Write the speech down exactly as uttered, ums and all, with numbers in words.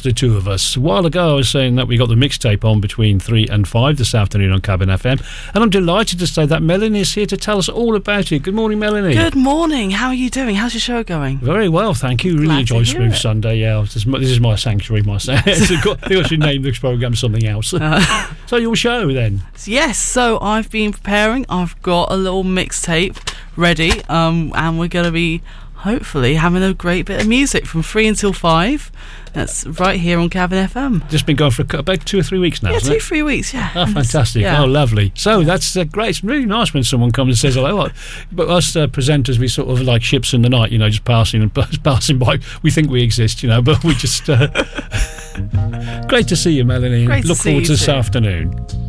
the two of us. A while ago, I was saying that we got the mixtape on between three and five this afternoon on Cabin F M, and I'm delighted to say that Melanie is here to tell us all about it. Good morning, Melanie. Good morning. How are you doing? How's your show going? Very well, thank you. Really Glad enjoy Smooth it. Sunday. Yeah, this is my, this is my sanctuary. My I think I should name this program something else. Uh, so your show then? Yes. So I've been preparing. I've got a little mixtape ready, um, and we're going to be hopefully having a great bit of music from three until five. That's right here on Cabin F M. Just been going for about two or three weeks now, yeah, hasn't two, it? three weeks, yeah. Oh, fantastic. Yeah. Oh, lovely. So that's uh, great. It's really nice when someone comes and says hello. But us uh, presenters, we sort of like ships in the night, you know, just passing and passing by. We think we exist, you know, but we just... Uh, great to see you, Melanie. Great Look to see forward you to this too. afternoon.